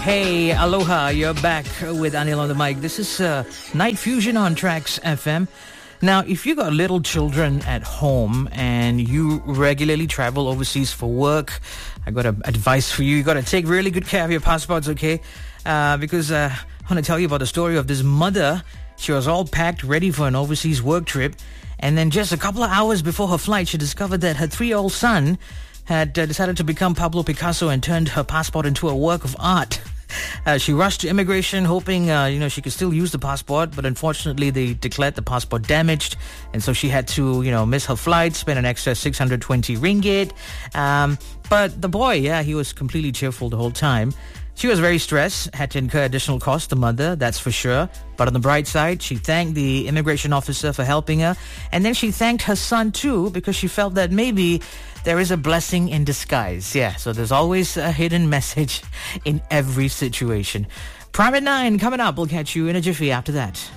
Hey, aloha, you're back with Anil on the mic. This is Night Fusion on Tracks FM. Now, if you got little children at home and you regularly travel overseas for work, I got advice for you. You got to take really good care of your passports, okay? Because I want to tell you about the story of this mother. She was all packed, ready for an overseas work trip. And then just a couple of hours before her flight, she discovered that her 3-year-old son had decided to become Pablo Picasso and turned her passport into a work of art. She rushed to immigration hoping, she could still use the passport, but unfortunately they declared the passport damaged, and so she had to, miss her flight, spend an extra 620 ringgit. But the boy, he was completely cheerful the whole time. She was very stressed, had to incur additional costs, the mother, that's for sure. But on the bright side, she thanked the immigration officer for helping her. And then she thanked her son too, because she felt that maybe there is a blessing in disguise. Yeah, so there's always a hidden message in every situation. Prime at 9 coming up. We'll catch you in a jiffy after that.